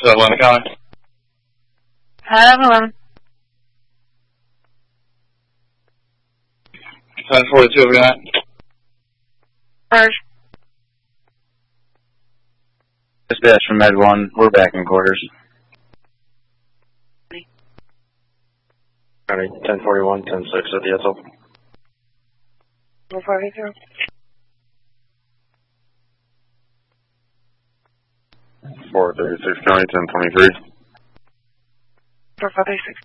Atlanta County. Hi, everyone. 1042 over that. First. Dispatch from Med 1, we're back in quarters. County 1041, 10-6 at the SL. 442. 436 County 1023. 456.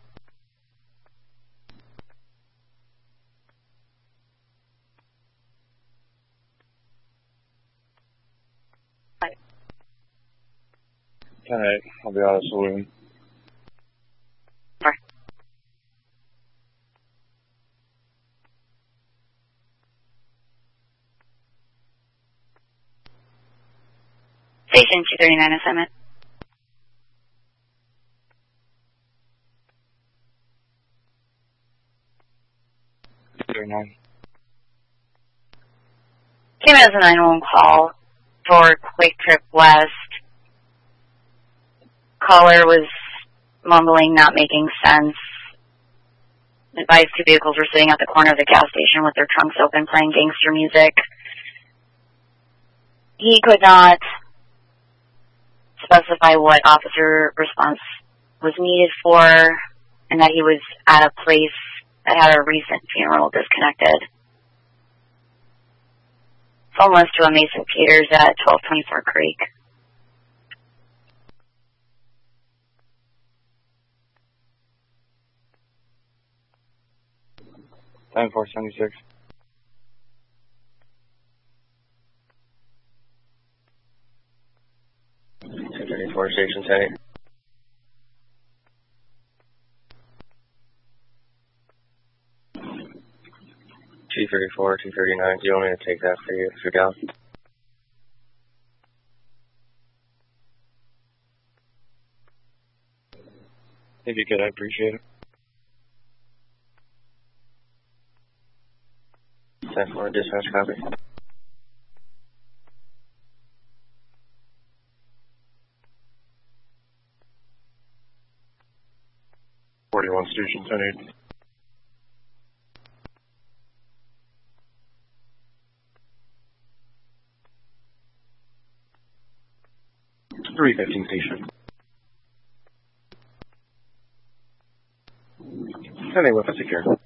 Alright, I'll be out of saloon. Sorry. Station 239 assignment. Came as a 911 call for Quick Trip West. Caller was mumbling, not making sense. Advised two vehicles were sitting at the corner of the gas station with their trunks open playing gangster music. He could not specify what officer response was needed for, and that he was at a place that had a recent funeral disconnected. Phone list to a Mason Peters at 1224 Creek. Time 476. Station 10. 234, 239. Do you want me to take that for you if you're down? If you could, I'd appreciate it. 10-4, dispatch copy. Station 10-8. .315 station. 10-8 with a secure.